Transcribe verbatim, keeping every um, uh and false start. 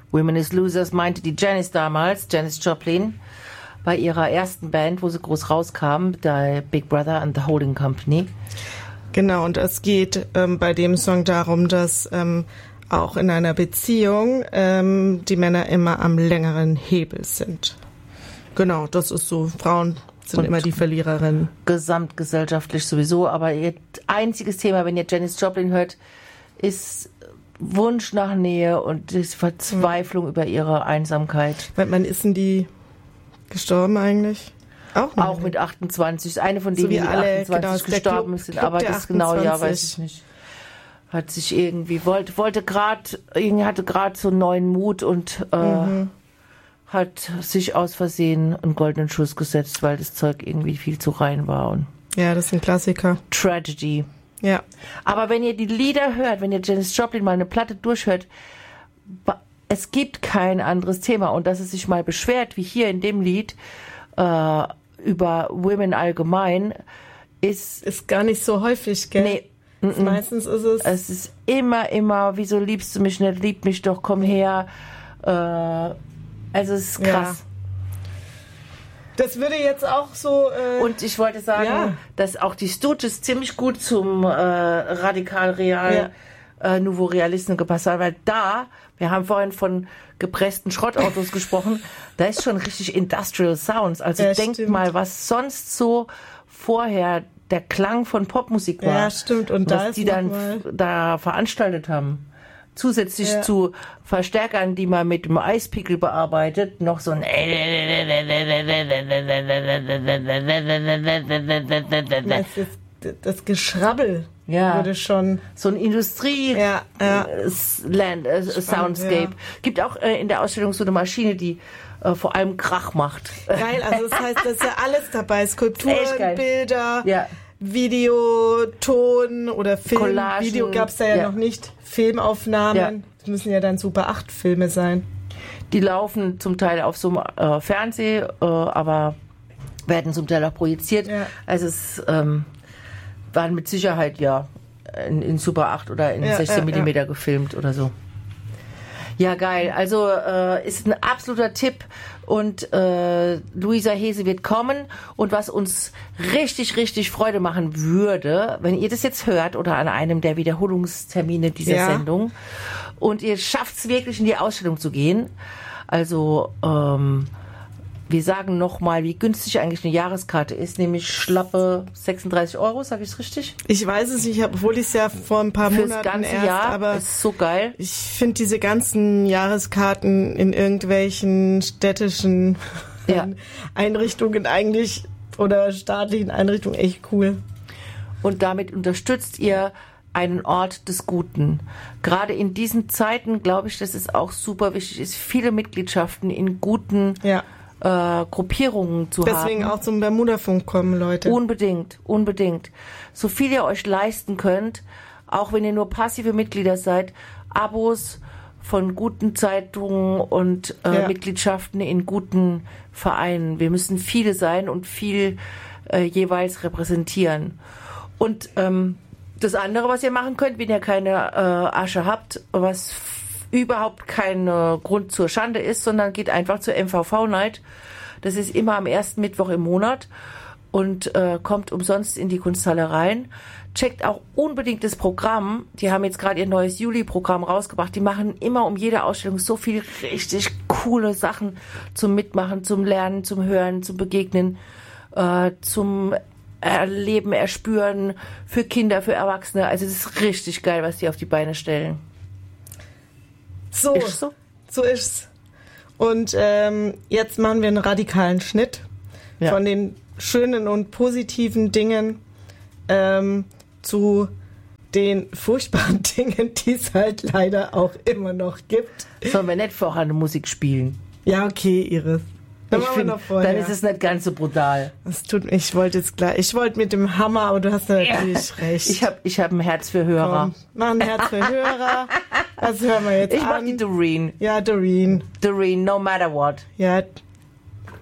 Women is Losers meinte die Janis damals, Janis Joplin, bei ihrer ersten Band, wo sie groß rauskam, der Big Brother and the Holding Company. Genau, und es geht ähm, bei dem Song darum, dass ähm, auch in einer Beziehung ähm, die Männer immer am längeren Hebel sind. Genau, das ist so, Frauen sind und immer die Verliererinnen. Gesamtgesellschaftlich sowieso, aber ihr einziges Thema, wenn ihr Janis Joplin hört, ist Wunsch nach Nähe und die Verzweiflung mhm. über ihre Einsamkeit. Wann ist denn die gestorben eigentlich? Auch, auch mit achtundzwanzig. Eine von denen, so die mit alle, achtundzwanzig genau, gestorben Club, sind, Club aber das genaue Jahr weiß ich nicht. Hat sich irgendwie, wollte, wollte gerade, irgendwie hatte gerade so neuen Mut und äh, mhm. hat sich aus Versehen einen goldenen Schuss gesetzt, weil das Zeug irgendwie viel zu rein war. Und ja, das ist ein Klassiker. Tragedy. Ja. Aber wenn ihr die Lieder hört, wenn ihr Janis Joplin mal eine Platte durchhört, es gibt kein anderes Thema. Und dass es sich mal beschwert, wie hier in dem Lied, äh, über Women allgemein, ist... Ist gar nicht so häufig, gell? Nee. Also meistens ist es... Es ist immer, immer, wieso liebst du mich nicht, lieb mich doch, komm her. Äh, also es ist krass. Ja. Das würde jetzt auch so... Äh, Und ich wollte sagen, ja. dass auch die Stooges ziemlich gut zum äh, radikal-real ja. äh, Nouveau Realisten gepasst haben, weil da, wir haben vorhin von gepressten Schrottautos gesprochen, da ist schon richtig Industrial Sounds. Also ja, denkt stimmt. mal, was sonst so vorher der Klang von Popmusik war. Ja, stimmt. Und was da die dann mal. da veranstaltet haben. Zusätzlich ja. zu Verstärkern, die man mit dem Eispickel bearbeitet, noch so ein das, das Geschrabbel ja. würde schon so ein Industrie ja, ja. Land, äh, Soundscape. Ja. Gibt auch äh, in der Ausstellung so eine Maschine, die äh, vor allem Krach macht. Geil, also das heißt, das ist ja alles dabei. Skulpturen, Bilder, ja. Video, Ton oder Film. Collagen, Video gab es da ja, ja noch nicht. Filmaufnahmen. Ja. Das müssen ja dann Super acht Filme sein. Die laufen zum Teil auf so einem äh, Fernseh, äh, aber werden zum Teil auch projiziert. Ja. Also es ähm, waren mit Sicherheit ja in, in Super acht oder in ja, sechzehn Millimeter ja. gefilmt oder so. Ja, geil. Also äh, ist ein absoluter Tipp und äh, Luisa Hese wird kommen und was uns richtig, richtig Freude machen würde, wenn ihr das jetzt hört oder an einem der Wiederholungstermine dieser ja. Sendung und ihr schafft es wirklich in die Ausstellung zu gehen, also ähm, wir sagen nochmal, wie günstig eigentlich eine Jahreskarte ist, nämlich schlappe sechsunddreißig Euro, sage ich es richtig? Ich weiß es nicht, obwohl ich es ja vor ein paar Fürs Monaten ganze erst, Jahr, aber ist so geil. Ich finde diese ganzen Jahreskarten in irgendwelchen städtischen ja. Einrichtungen eigentlich oder staatlichen Einrichtungen echt cool. Und damit unterstützt ihr einen Ort des Guten. Gerade in diesen Zeiten glaube ich, dass es auch super wichtig ist, viele Mitgliedschaften in guten ja. Äh, Gruppierungen zu Deswegen haben. Deswegen auch zum Bermuda-Funk kommen, Leute. Unbedingt, unbedingt. So viel ihr euch leisten könnt, auch wenn ihr nur passive Mitglieder seid, Abos von guten Zeitungen und äh, ja. Mitgliedschaften in guten Vereinen. Wir müssen viele sein und viel äh, jeweils repräsentieren. Und ähm, das andere, was ihr machen könnt, wenn ihr keine äh, Asche habt, was überhaupt kein äh, Grund zur Schande ist, sondern geht einfach zur M V V-Night. Das ist immer am ersten Mittwoch im Monat und äh, kommt umsonst in die Kunsthalle rein. Checkt auch unbedingt das Programm. Die haben jetzt gerade ihr neues Juli-Programm rausgebracht. Die machen immer um jede Ausstellung so viel richtig coole Sachen zum Mitmachen, zum Lernen, zum Hören, zum Begegnen, äh, zum Erleben, Erspüren für Kinder, für Erwachsene. Also es ist richtig geil, was die auf die Beine stellen. So, ist so? so ist's. Und ähm, jetzt machen wir einen radikalen Schnitt ja. von den schönen und positiven Dingen ähm, zu den furchtbaren Dingen, die es halt leider auch immer noch gibt. Sollen wir nicht vorher eine Musik spielen? Ja, okay, Iris. Dann, ich find, dann ist es nicht ganz so brutal. Das tut, ich wollte jetzt gleich, ich wollte mit dem Hammer, aber du hast natürlich ja. recht. Ich habe ich hab ein Herz für Hörer. Komm, mach ein Herz für Hörer. Was hören wir jetzt ich an? mach die Doreen. Ja, Doreen. Doreen, no matter what. Ja,